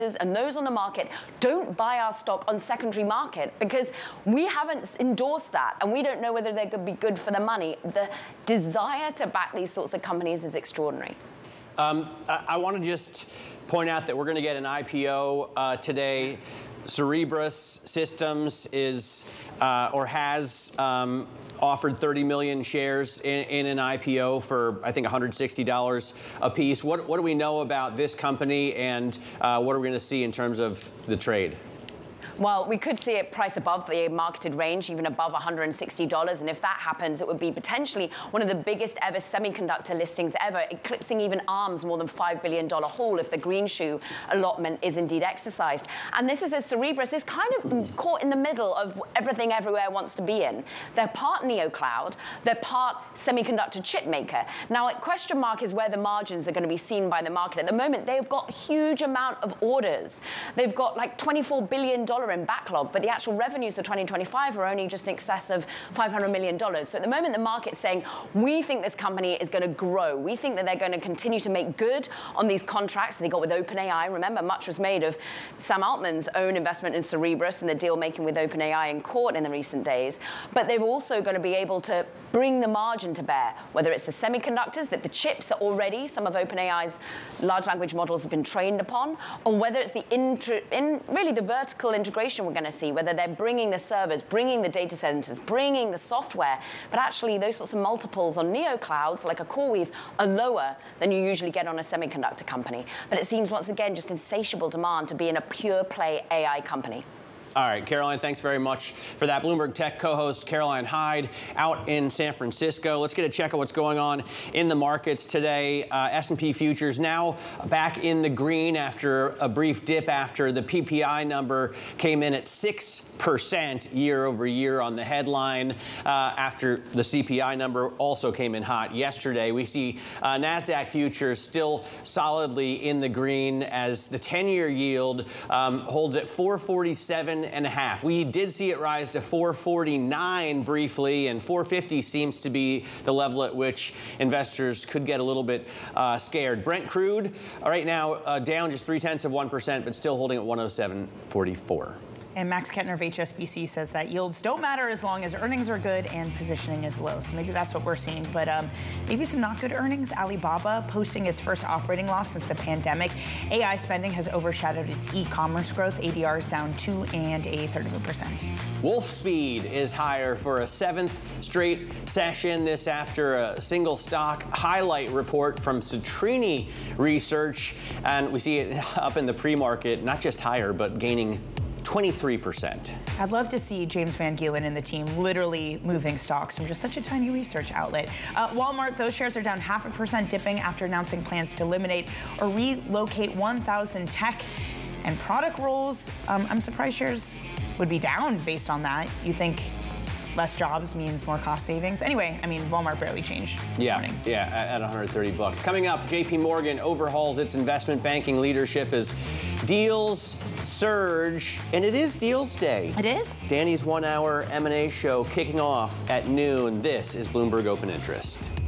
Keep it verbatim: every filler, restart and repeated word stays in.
and those on the market don't buy our stock on secondary market because we haven't endorsed that and we don't know whether they're going to be good for the money. The desire to back these sorts of companies is extraordinary. Um, I, I want to just point out that we're going to get an I P O uh, today. Cerebras Systems is uh, or has um, offered thirty million shares in, in an I P O for, I think, one hundred sixty dollars a piece. What, what do we know about this company, and uh, what are we going to see in terms of the trade? Well, we could see it price above the marketed range, even above one hundred sixty dollars. And if that happens, it would be potentially one of the biggest ever semiconductor listings ever, eclipsing even ARM's more than five billion dollar haul if the green shoe allotment is indeed exercised. And this is a Cerebras is kind of caught in the middle of everything everywhere wants to be in. They're part NeoCloud, they're part semiconductor chip maker. Now, a question mark is where the margins are going to be seen by the market. At the moment, they've got a huge amount of orders. They've got like twenty-four billion dollars in backlog, but the actual revenues for twenty twenty-five are only just in excess of five hundred million dollars. So at the moment, the market's saying, we think this company is going to grow. We think that they're going to continue to make good on these contracts they got with OpenAI. Remember, much was made of Sam Altman's own investment in Cerebras and the deal making with OpenAI in court in the recent days. But they're also going to be able to bring the margin to bear, whether it's the semiconductors, that the chips that already some of OpenAI's large language models have been trained upon, or whether it's the intro, in really the vertical integration we're going to see, whether they're bringing the servers, bringing the data centers, bringing the software, but actually those sorts of multiples on NeoClouds, like a CoreWeave, are lower than you usually get on a semiconductor company. But it seems, once again, just insatiable demand to be in a pure play A I company. All right, Caroline, thanks very much for that. Bloomberg Tech co-host Caroline Hyde out in San Francisco. Let's get a check of what's going on in the markets today. Uh, S and P futures now back in the green after a brief dip after the P P I number came in at six percent year over year on the headline uh, after the C P I number also came in hot yesterday. We see uh, NASDAQ futures still solidly in the green as the ten-year yield um, holds at four forty-seven and a half. We did see it rise to four forty-nine briefly, and four fifty seems to be the level at which investors could get a little bit uh, scared. Brent crude uh, right now uh, down just three tenths of one percent, but still holding at one oh seven forty-four. And Max Kettner of H S B C says that yields don't matter as long as earnings are good and positioning is low. So maybe that's what we're seeing. But um, maybe some not good earnings. Alibaba posting its first operating loss since the pandemic. A I spending has overshadowed its e-commerce growth. A D R is down two and a third of a percent. Wolfspeed is higher for a seventh straight session. This after a single stock highlight report from Citrini Research. And we see it up in the pre-market, not just higher, but gaining twenty-three percent. I'd love to see James Van Gielen and the team literally moving stocks from just such a tiny research outlet. Uh, Walmart, those shares are down half a percent, dipping after announcing plans to eliminate or relocate one thousand tech and product roles. Um, I'm surprised shares would be down based on that. You think less jobs means more cost savings? Anyway, I mean, Walmart barely changed this yeah, morning. Yeah, at one hundred thirty bucks. Coming up, J P Morgan overhauls its investment banking leadership as deals surge, and it is deals day. It is? Danny's one-hour M and A show kicking off at noon. This is Bloomberg Open Interest.